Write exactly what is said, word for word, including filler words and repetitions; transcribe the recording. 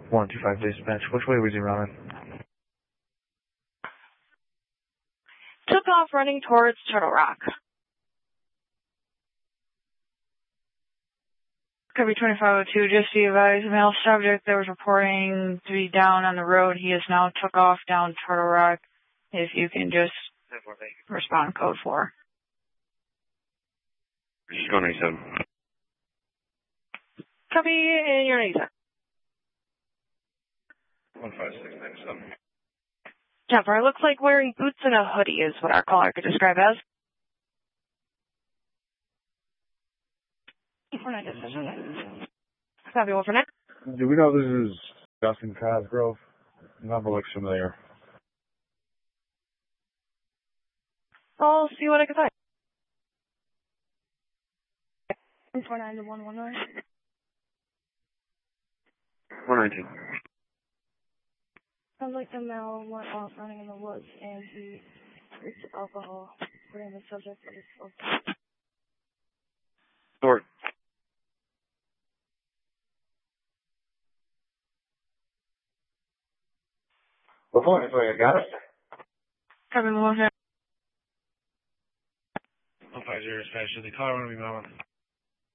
one two five dispatch. Which way was he running? Took off running towards Turtle Rock. Copy twenty-five oh two, just be advised, male subject that was reporting to be down on the road. He has now took off down Turtle Rock. If you can just respond code four. She's going ninety-seven. Copy, and you're ninety-seven. one five six ninety-seven. Jumper, looks like wearing boots and a hoodie is what our caller could describe as. Copy, one for next. Do we know this is Justin Cosgrove? Number looks familiar. I'll see what I can find. one four nine to one one nine. one nineteen. Sounds like the male went off running in the woods and he drinks alcohol. Putting the subject is okay. Story. Before I got it. Copy, one one five zero dispatch. The car want to be moving.